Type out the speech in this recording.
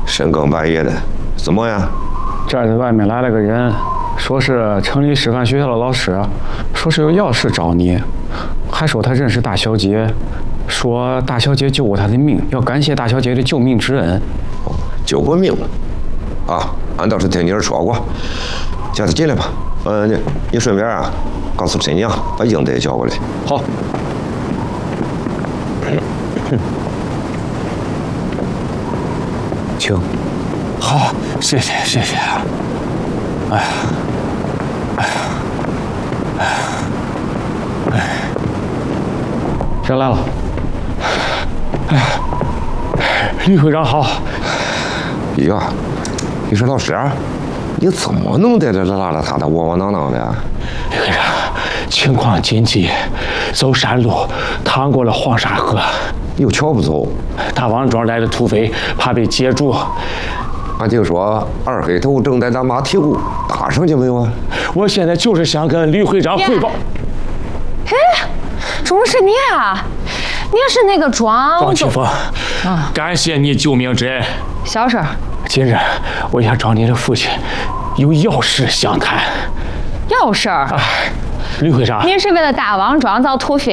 深更半夜的，怎么呀？ 这儿在外面来了个人，说是城里师范学校的老师，说是有要事找你，还说他认识大小姐，说大小姐救过他的命，要感谢大小姐的救命之恩。 救过命啊！俺倒是听你儿说过。叫他进来吧。你顺便啊，告诉沈娘把英子也叫过来。 好。请。 好，谢谢。哎呀， 人来了。吕会长好。 呀，你说老师，你怎么能在这邋邋遢遢、窝窝囊囊的？ 吕会长，情况紧急，走山路，趟过了黄沙河。 有桥不走？ 大王庄来的土匪怕被截住。 俺听说二黑头正在咱马蹄骨打上去没有啊？ 我现在就是想跟吕会长汇报。 哎，怎么是你啊？你也是那个庄启峰啊！感谢你救命之恩。 小事。 今日我想找你的父亲，有要事相谈。 要事儿？ 吕会长， 您是为了大王庄遭土匪